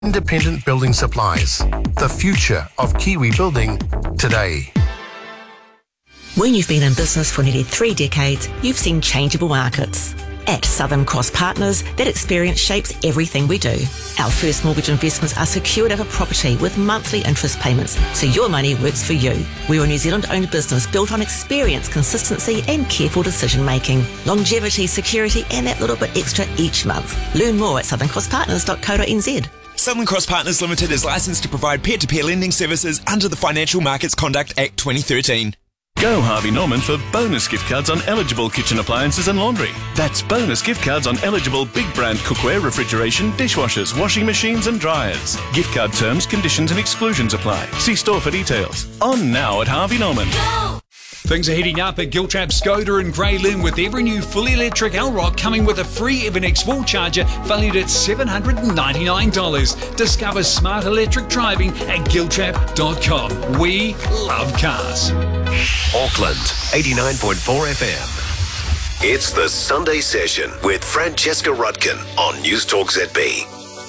Independent Building Supplies, the future of Kiwi building today. When you've been in business for nearly 3 decades, you've seen changeable markets. At Southern Cross Partners, that experience shapes everything we do. Our first mortgage investments are secured over property with monthly interest payments, so your money works for you. We're a New Zealand-owned business built on experience, consistency and careful decision-making. Longevity, security and that little bit extra each month. Learn more at southerncrosspartners.co.nz. Southern Cross Partners Limited is licensed to provide peer-to-peer lending services under the Financial Markets Conduct Act 2013. Go Harvey Norman for bonus gift cards on eligible kitchen appliances and laundry. That's bonus gift cards on eligible big brand cookware, refrigeration, dishwashers, washing machines and dryers. Gift card terms, conditions and exclusions apply. See store for details. On now at Harvey Norman. Go! Things are heating up at Giltrap Skoda in Grey Lynn with every new fully electric Elrock coming with a free Evernex wall charger valued at $799. Discover smart electric driving at giltrap.com. We love cars. Auckland, 89.4 FM. It's the Sunday Session with Francesca Rudkin on News Talk ZB.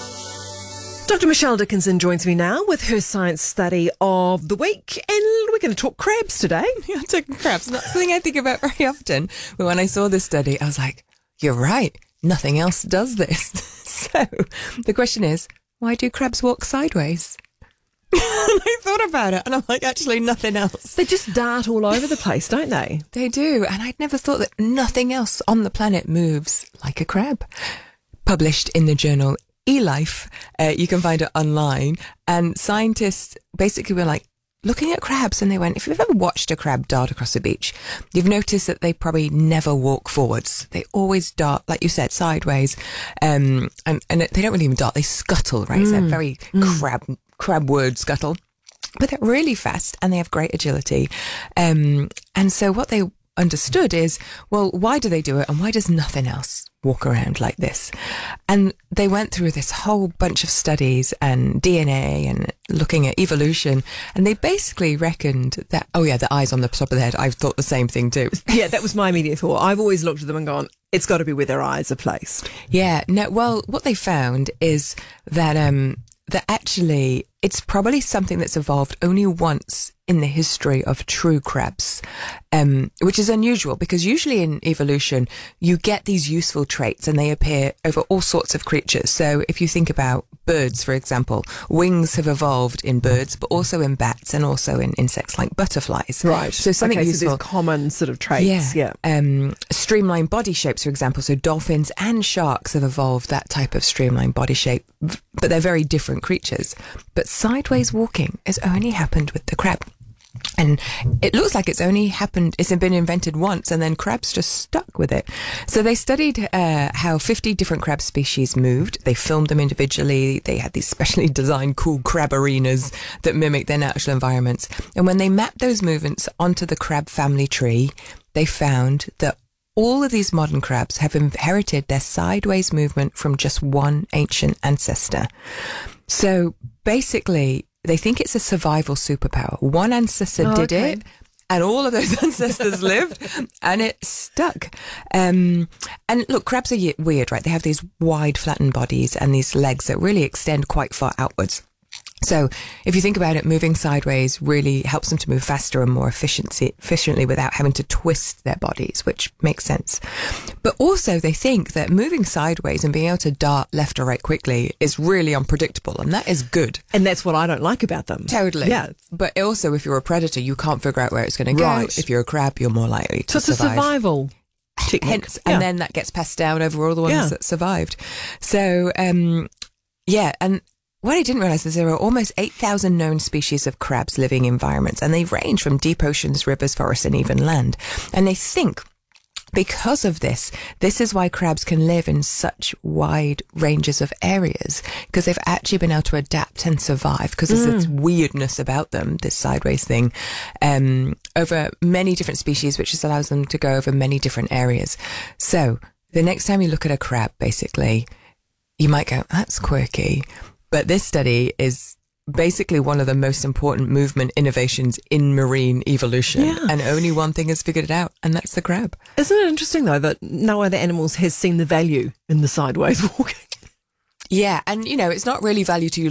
Dr. Michelle Dickinson joins me now with her science study of the week, and we're going to talk crabs today. Yeah, talking crabs. Not something I think about very often, but when I saw this study, I was like, you're right, nothing else does this. So the question is, why do crabs walk sideways? And I thought about it, and I'm like, actually, nothing else. They just dart all over the place, don't they? They do, and I'd never thought that nothing else on the planet moves like a crab. Published in the journal eLife, you can find it online, and scientists basically were like looking at crabs, and they went, if you've ever watched a crab dart across a beach, you've noticed that they probably never walk forwards. They always dart, like you said, sideways, and they don't really even dart, they scuttle, right? It's a very crab word, scuttle, but they're really fast and they have great agility, and so what they understood is, well, why do they do it, and why does nothing else walk around like this? And they went through this whole bunch of studies and DNA and looking at evolution, and they basically reckoned that, oh yeah, the eyes on the top of the head, I've thought the same thing too. Yeah, that was my immediate thought. I've always looked at them and gone, it's got to be where their eyes are placed. Yeah, no, well, what they found is that that actually it's probably something that's evolved only once in the history of true crabs, which is unusual because usually in evolution you get these useful traits and they appear over all sorts of creatures. So if you think about birds, for example, wings have evolved in birds, but also in bats and also in insects like butterflies. Right. So something useful. So there's common sort of traits. Yeah. Streamlined body shapes, for example. So dolphins and sharks have evolved that type of streamlined body shape, but they're very different creatures. But sideways walking has only happened with the crab. And it looks like it's been invented once, and then crabs just stuck with it. So they studied how 50 different crab species moved. They filmed them individually. They had these specially designed cool crab arenas that mimic their natural environments. And when they mapped those movements onto the crab family tree, they found that all of these modern crabs have inherited their sideways movement from just one ancient ancestor. So basically, they think it's a survival superpower. One ancestor did it, and all of those ancestors lived, and it stuck. And look, crabs are weird, right? They have these wide, flattened bodies and these legs that really extend quite far outwards. So if you think about it, moving sideways really helps them to move faster and more efficiently without having to twist their bodies, which makes sense. But also they think that moving sideways and being able to dart left or right quickly is really unpredictable, and that is good. And that's what I don't like about them. Totally. Yeah. But also, if you're a predator, you can't figure out where it's going to go. Right. If you're a crab, you're more likely to survive. So it's a survival technique. And then that gets passed down over all the ones that survived. So, and what I didn't realise is there are almost 8,000 known species of crabs living in environments, and they range from deep oceans, rivers, forests, and even land. And they think because of this is why crabs can live in such wide ranges of areas, because they've actually been able to adapt and survive, because there's this weirdness about them, this sideways thing, over many different species, which just allows them to go over many different areas. So the next time you look at a crab, basically, you might go, that's quirky. But this study is basically one of the most important movement innovations in marine evolution. Yeah. And only one thing has figured it out, and that's the crab. Isn't it interesting, though, that no other animals has seen the value in the sideways walking? Yeah, and it's not really value to